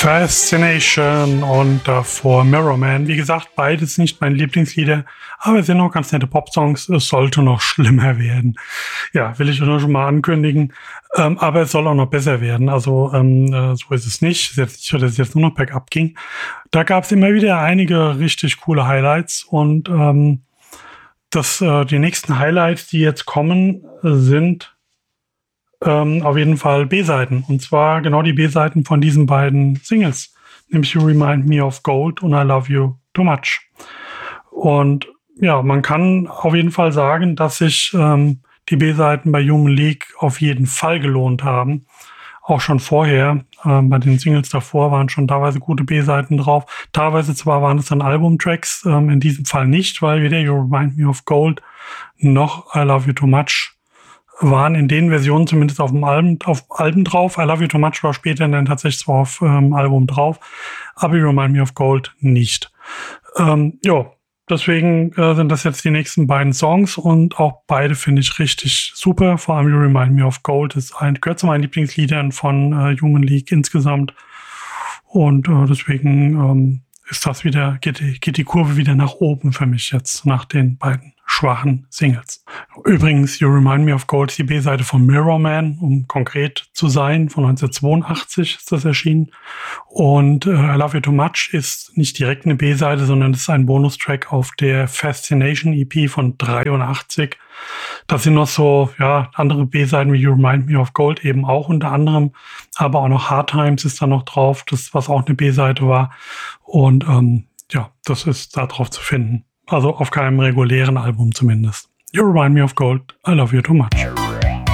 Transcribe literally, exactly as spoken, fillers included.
Fascination und davor Mirror Man. Wie gesagt, beides nicht meine Lieblingslieder, aber es sind noch ganz nette Popsongs. Es sollte noch schlimmer werden. Ja, will ich nur schon mal ankündigen. Ähm, aber es soll auch noch besser werden. Also ähm, äh, so ist es nicht. Es ist jetzt nicht so, dass es jetzt nur noch bergab ging. Da gab es immer wieder einige richtig coole Highlights und ähm, das, äh, die nächsten Highlights, die jetzt kommen, sind Ähm, auf jeden Fall B-Seiten. Und zwar genau die B-Seiten von diesen beiden Singles. Nämlich You Remind Me of Gold und I Love You Too Much. Und ja, man kann auf jeden Fall sagen, dass sich ähm, die B-Seiten bei Human League auf jeden Fall gelohnt haben. Auch schon vorher. Ähm, bei den Singles davor waren schon teilweise gute B-Seiten drauf. Teilweise zwar waren es dann Albumtracks, ähm, in diesem Fall nicht, weil weder You Remind Me of Gold noch I Love You Too Much waren in den Versionen zumindest auf dem Album, auf Alben drauf. I Love You Too Much war später dann tatsächlich zwar auf ähm, Album drauf, aber You Remind Me of Gold nicht. Ähm, ja, deswegen äh, sind das jetzt die nächsten beiden Songs und auch beide finde ich richtig super. Vor allem You Remind Me of Gold ist ein, gehört zu meinen Lieblingsliedern von äh, Human League insgesamt und äh, deswegen ähm, ist das wieder, geht die, geht die Kurve wieder nach oben für mich jetzt nach den beiden schwachen Singles. Übrigens, You Remind Me of Gold ist die B-Seite von Mirror Man, um konkret zu sein. Von neunzehnhundertzweiundachtzig ist das erschienen. Und äh, I Love You Too Much ist nicht direkt eine B-Seite, sondern es ist ein Bonustrack auf der Fascination E P von dreiundachtzig. Das sind noch so, ja, andere B-Seiten wie You Remind Me of Gold eben auch unter anderem. Aber auch noch Hard Times ist da noch drauf, das was auch eine B-Seite war. Und ähm, ja, das ist da drauf zu finden. Also auf keinem regulären Album zumindest. You Remind Me of Gold, I Love You Too Much.